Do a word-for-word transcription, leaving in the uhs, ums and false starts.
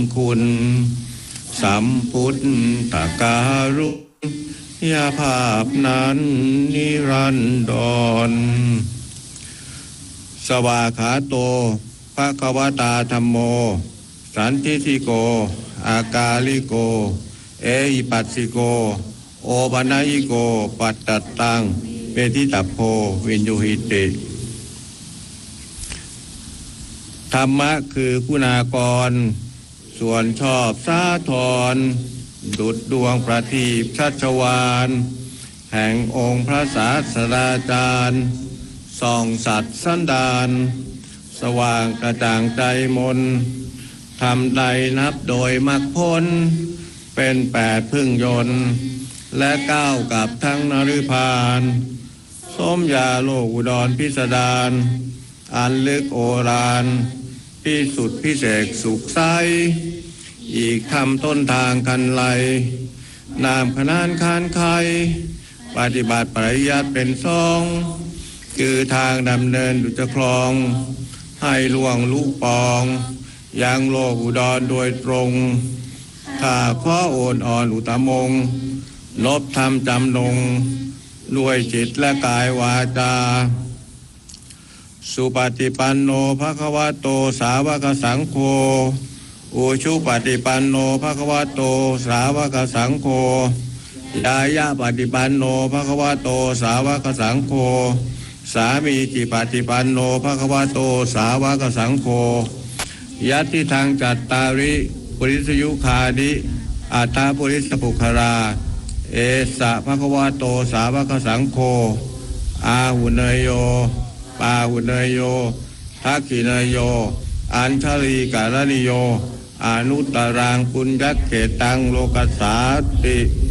คุณสัมพุทธการุญาภาพนั้นนิรันดรสวากขาโตภควตาธัมโมสันทิฏฐิโกอากาลิโกเอหิปัสสิโกโอปนัยโกปัตตตังเปติตัพโพวินยูหิติธรรมะคือคุณากรส่วนชอบสาธรดุจดวงประทีปชัชวาลแห่งองค์พระศาสดาจารย์ส่องสัตว์สันดานสว่างกระจ่างใจมนทำใดนับโดยมรรคผลเป็นแปดพึ่งยนต์และก้าวกับทั้งนฤพานสมยาโลกอุดรพิสดารอันลึกโอฬารพิสุทธิพิเศษสุขใสอีกทำต้นทางคันไลนามขนานคานไขปฏิบัติปริยัติเป็นสองคือทางดำเนินดุจคลองให้ล่วงลุปองยังโลกอุดรโดยตรงข้าขอโอนอ่อนอุตมงนบธรรมจำนงด้วยจิตและกายวาจาสุปฏิปันโนภควโตสาวกสังโฆอุชุปฏิปันโนภควโตสาวกสังโฆยายะปฏิปันโนภควโตสาวกสังโฆสามีจิปฏิปันโนภควโตสาวกสังโฆยัตถิทางจัตตาริปุริสยุคาดิอัตตาปุริสปุคราเอสะภควโตสาวกสังโฆอาหุเนยโยปาหุเนยโยทักขิเนยโยอัญชลีกาลนิโยอนุตตรังปุญญเขตังโลกัสสาติ